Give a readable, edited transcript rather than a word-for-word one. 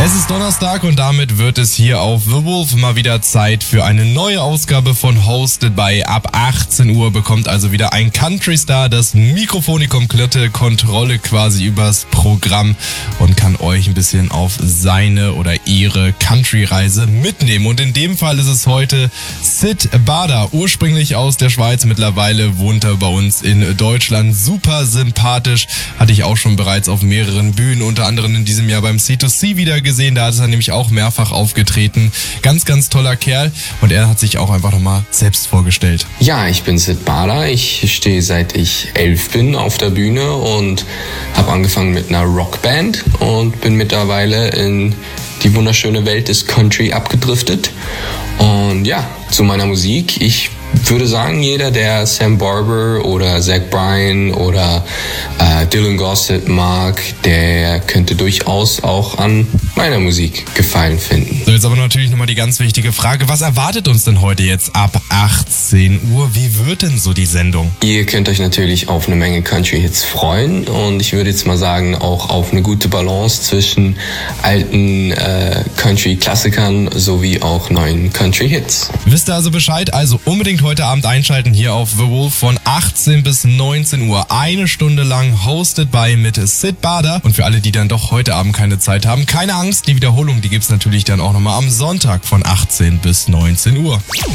Es ist Donnerstag und damit wird es hier auf The Wolf mal wieder Zeit für eine neue Ausgabe von Hosted by. Ab 18 Uhr bekommt also wieder ein Country-Star das Mikrofon, die komplette Kontrolle quasi übers Programm und kann euch ein bisschen auf seine oder ihre Country-Reise mitnehmen. Und in dem Fall ist es heute Syd Barder, ursprünglich aus der Schweiz, mittlerweile wohnt er bei uns in Deutschland. Super sympathisch, hatte ich auch schon bereits auf mehreren Bühnen, unter anderem in diesem Jahr beim C2C wieder gesehen. Da ist er nämlich auch mehrfach aufgetreten. Ganz, ganz toller Kerl. Und er hat sich auch einfach nochmal selbst vorgestellt. Ja, ich bin Syd Barder. Ich stehe seit ich 11 bin auf der Bühne und habe angefangen mit einer Rockband und bin mittlerweile in die wunderschöne Welt des Country abgedriftet. Und ja, zu meiner Musik. Ich würde sagen, jeder, der Sam Barber oder Zach Bryan oder Dylan Gossett mag, der könnte durchaus auch an meiner Musik Gefallen finden. So, jetzt aber natürlich nochmal die ganz wichtige Frage. Was erwartet uns denn heute jetzt ab 18 Uhr? Wie wird denn so die Sendung? Ihr könnt euch natürlich auf eine Menge Country-Hits freuen und ich würde jetzt mal sagen, auch auf eine gute Balance zwischen alten Country-Klassikern sowie auch neuen Country-Hits. Wisst ihr also Bescheid? Also unbedingt heute Abend einschalten hier auf The Wolf von 18 bis 19 Uhr. Eine Stunde lang Hosted by mit Syd Barder. Und für alle, die dann doch heute Abend keine Zeit haben, keine Angst, die Wiederholung, die gibt's natürlich dann auch nochmal am Sonntag von 18 bis 19 Uhr.